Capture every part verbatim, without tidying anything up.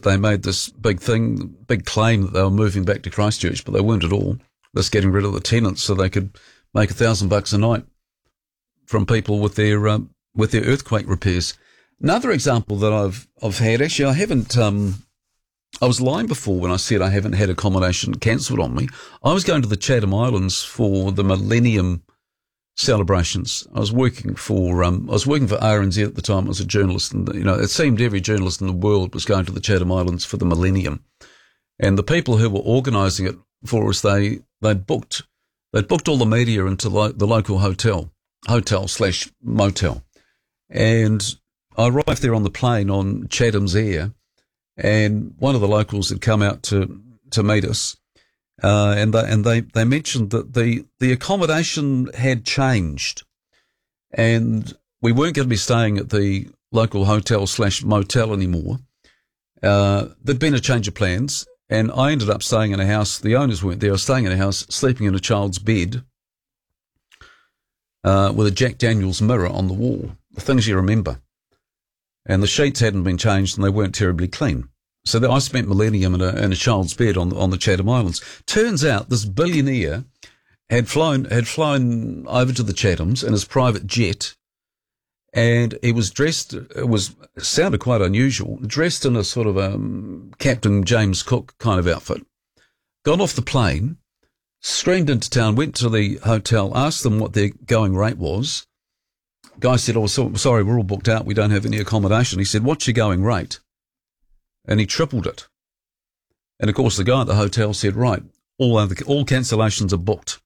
they made this big thing, big claim that they were moving back to Christchurch, but they weren't at all. Just getting rid of the tenants so they could make a thousand bucks a night from people with their um, with their earthquake repairs. Another example that I've I've had, actually, I haven't. Um, I was lying before when I said I haven't had accommodation cancelled on me. I was going to the Chatham Islands for the Millennium celebrations. I was working for um, I was working for R N Z at the time. I was a journalist, and you know it seemed every journalist in the world was going to the Chatham Islands for the Millennium. And the people who were organising it for us, they they'd booked they'd booked all the media into lo- the local hotel hotel slash motel, and I arrived there on the plane on Chatham's Air, and one of the locals had come out to to meet us. Uh, and they, and they, they mentioned that the, the accommodation had changed, and we weren't going to be staying at the local hotel slash motel anymore. Uh, there'd been a change of plans, and I ended up staying in a house. The owners weren't there. I was staying in a house, sleeping in a child's bed, uh, with a Jack Daniels mirror on the wall. The things you remember. And the sheets hadn't been changed, and they weren't terribly clean. So that I spent Millennium in a, in a child's bed on the, on the Chatham Islands. Turns out this billionaire had flown had flown over to the Chathams in his private jet, and he was dressed. It was it sounded quite unusual. Dressed in a sort of um, Captain James Cook kind of outfit. Got off the plane, streamed into town, went to the hotel, asked them what their going rate was. Guy said, "Oh, so, sorry, we're all booked out. We don't have any accommodation." He said, "What's your going rate?" And he tripled it. And, of course, the guy at the hotel said, right, all other, all cancellations are booked.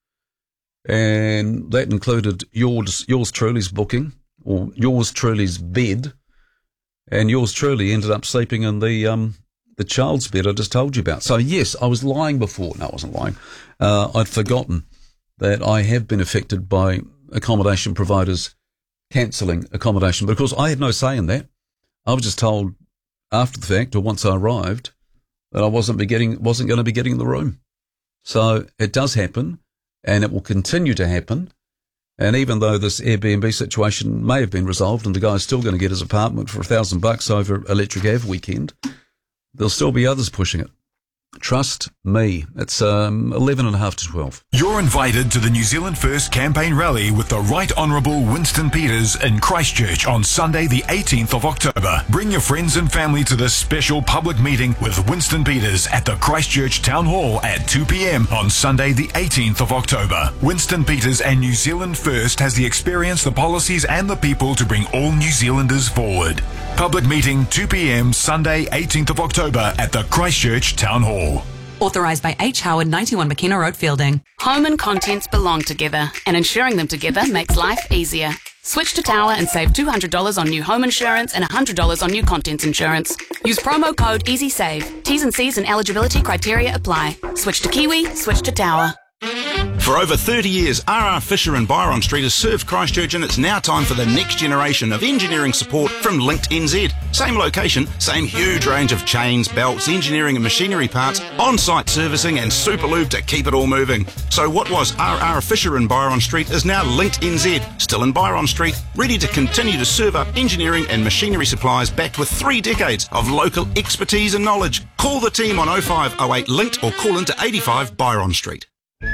And that included yours, yours truly's booking, or yours truly's bed, and yours truly ended up sleeping in the um, the child's bed I just told you about. So, yes, I was lying before. No, I wasn't lying. Uh, I'd forgotten that I have been affected by accommodation providers cancelling accommodation. But, of course, I had no say in that. I was just told after the fact, or once I arrived, that I wasn't be getting, wasn't going to be getting the room. So it does happen, and it will continue to happen. And even though this Airbnb situation may have been resolved, and the guy's still going to get his apartment for a thousand bucks over Electric Ave weekend, there'll still be others pushing it. Trust me. It's um, eleven and a half to twelve. You're invited to the New Zealand First campaign rally with the Right Honourable Winston Peters in Christchurch on Sunday the eighteenth of October. Bring your friends and family to this special public meeting with Winston Peters at the Christchurch Town Hall at two p.m. on Sunday the eighteenth of October. Winston Peters and New Zealand First has the experience, the policies and the people to bring all New Zealanders forward. Public meeting two p.m. Sunday eighteenth of October at the Christchurch Town Hall. Authorised by H. Howard, ninety-one McKenna Road, Fielding. Home and contents belong together, and insuring them together makes life easier. Switch to Tower and save two hundred dollars on new home insurance and one hundred dollars on new contents insurance. Use promo code EasySave. T's and C's and eligibility criteria apply. Switch to Kiwi, switch to Tower. For over thirty years, R R Fisher and Byron Street has served Christchurch, and it's now time for the next generation of engineering support from Linked N Z. Same location, same huge range of chains, belts, engineering and machinery parts, on-site servicing and super lube to keep it all moving. So what was R R Fisher and Byron Street is now Linked N Z, still in Byron Street, ready to continue to serve up engineering and machinery supplies backed with three decades of local expertise and knowledge. Call the team on oh five oh eight Linked or call into eighty-five Byron Street.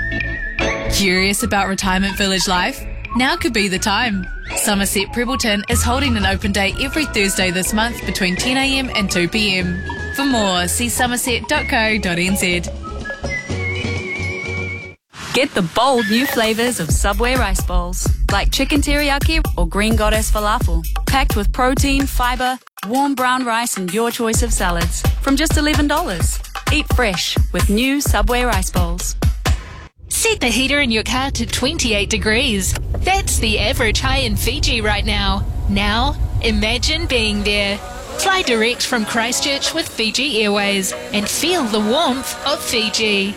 Curious about retirement village life? Now could be the time. Somerset Prebbleton is holding an open day every Thursday this month between ten a.m. and two p.m. For more, see somerset dot co dot n z. Get the bold new flavours of Subway rice bowls, like chicken teriyaki or green goddess falafel, packed with protein, fibre, warm brown rice and your choice of salads, from just eleven dollars. Eat fresh with new Subway rice bowls. Set the heater in your car to twenty-eight degrees. That's the average high in Fiji right now. Now, imagine being there. Fly direct from Christchurch with Fiji Airways and feel the warmth of Fiji.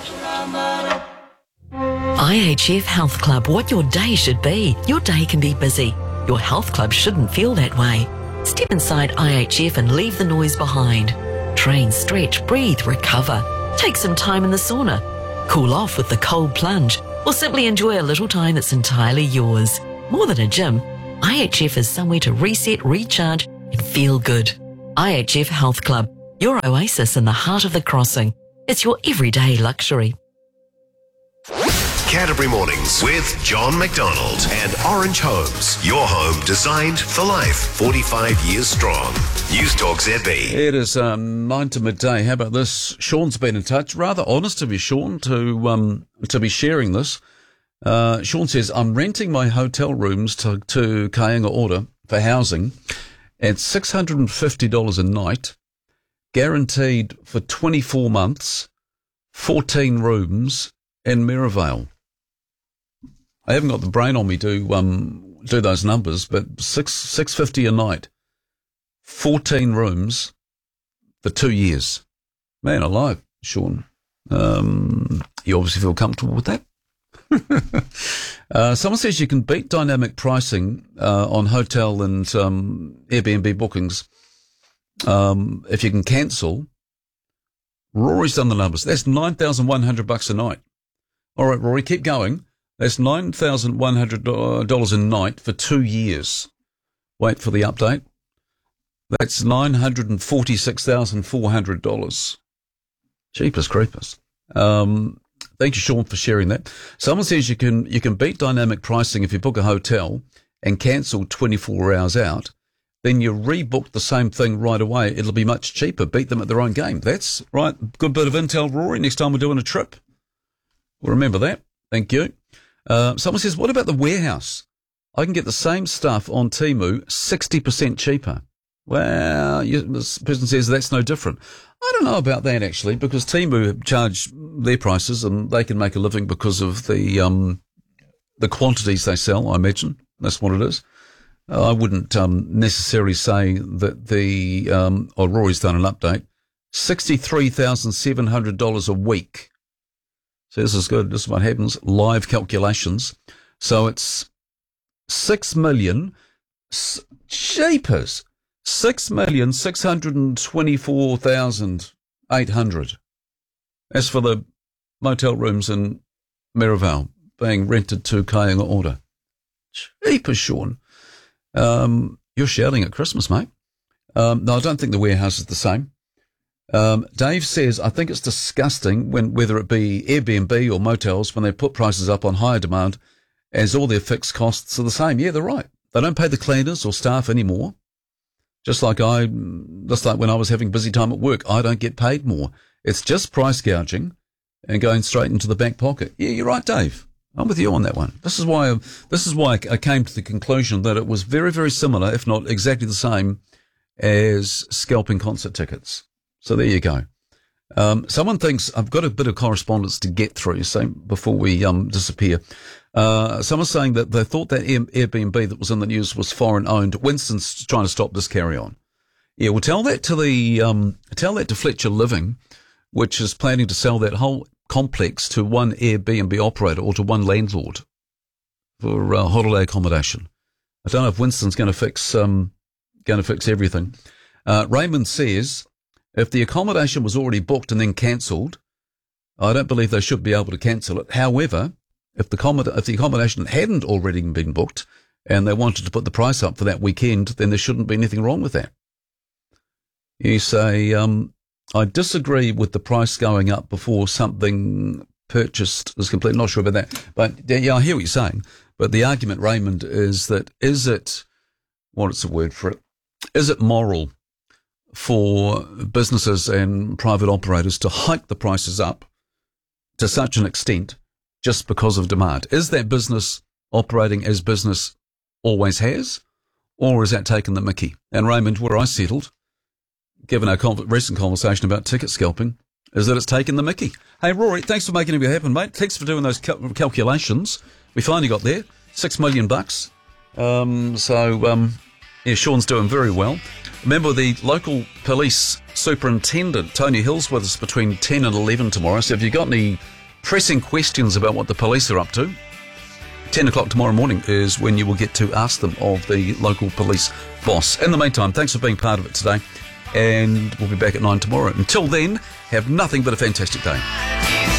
I H F Health Club, what your day should be. Your day can be busy. Your health club shouldn't feel that way. Step inside I H F and leave the noise behind. Train, stretch, breathe, recover. Take some time in the sauna. Cool off with the cold plunge, or simply enjoy a little time that's entirely yours. More than a gym, I H F is somewhere to reset, recharge, and feel good. I H F Health Club. Your oasis in the heart of the crossing. It's your everyday luxury. Canterbury Mornings with John McDonald and Orange Homes. Your home designed for life. forty-five years strong. News Talk Z B. It is um, nine to midday. How about this? Sean's been in touch. Rather honest of you, Sean, to um, to be sharing this. Uh, Sean says, I'm renting my hotel rooms to, to Kainga Ora for housing at six hundred fifty dollars a night, guaranteed for twenty-four months, fourteen rooms in Merivale. I haven't got the brain on me to um, do those numbers, but six six fifty a night, fourteen rooms for two years. Man alive, Sean. Um, you obviously feel comfortable with that. uh, someone says you can beat dynamic pricing uh, on hotel and um, Airbnb bookings um, if you can cancel. Rory's done the numbers. That's nine thousand one hundred bucks a night. All right, Rory, keep going. That's nine thousand one hundred dollars a night for two years. Wait for the update. That's nine hundred forty-six thousand four hundred dollars. Cheapest creepers. Um, thank you, Sean, for sharing that. Someone says you can you can beat dynamic pricing if you book a hotel and cancel twenty-four hours out. Then you rebook the same thing right away. It'll be much cheaper. Beat them at their own game. That's right. Good bit of intel, Rory. Next time we're doing a trip, we'll remember that. Thank you. Uh, someone says, what about the warehouse? I can get the same stuff on Temu sixty percent cheaper. Well, you, this person says that's no different. I don't know about that, actually, because Temu charge their prices and they can make a living because of the um, the quantities they sell, I imagine. That's what it is. Uh, I wouldn't um, necessarily say that the, um, oh, Rory's done an update, sixty-three thousand seven hundred dollars a week. So this is good. This is what happens. Live calculations. So it's six million, cheapers, six million six hundred twenty-four thousand eight hundred. As for the motel rooms in Merivale being rented to Kainga Ora, cheapers, Sean. Um, you're shouting at Christmas, mate. Um, no, I don't think the warehouse is the same. Um, Dave says, I think it's disgusting when, whether it be Airbnb or motels, when they put prices up on higher demand as all their fixed costs are the same. Yeah, they're right. They don't pay the cleaners or staff anymore. Just like I, just like when I was having busy time at work, I don't get paid more. It's just price gouging and going straight into the back pocket. Yeah, you're right, Dave. I'm with you on that one. This is why, this is why I came to the conclusion that it was very, very similar, if not exactly the same as scalping concert tickets. So there you go. Um, someone thinks I've got a bit of correspondence to get through, so before we um, disappear. Uh, someone's saying that they thought that Airbnb that was in the news was foreign owned. Winston's trying to stop this carry on. Yeah, well, tell that to the um, tell that to Fletcher Living, which is planning to sell that whole complex to one Airbnb operator or to one landlord for uh, holiday accommodation. I don't know if Winston's going to fix um, going to fix everything. Uh, Raymond says, if the accommodation was already booked and then cancelled, I don't believe they should be able to cancel it. However, if the, accomod- if the accommodation hadn't already been booked and they wanted to put the price up for that weekend, then there shouldn't be anything wrong with that. You say, um, I disagree with the price going up before something purchased is complete. Not sure about that. But yeah, I hear what you're saying. But the argument, Raymond, is that is it, what is the word for it? Is it moral for businesses and private operators to hike the prices up to such an extent just because of demand? Is that business operating as business always has, or is that taking the mickey? And Raymond, where I settled, given our con- recent conversation about ticket scalping, is that it's taken the mickey. Hey, Rory, thanks for making it happen, mate. Thanks for doing those cal- calculations. We finally got there. Six million bucks. Um, so, um, yeah, Sean's doing very well. Remember, the local police superintendent, Tony Hill's with us between ten and eleven tomorrow. So if you've got any pressing questions about what the police are up to, ten o'clock tomorrow morning is when you will get to ask them of the local police boss. In the meantime, thanks for being part of it today. And we'll be back at nine tomorrow. Until then, have nothing but a fantastic day.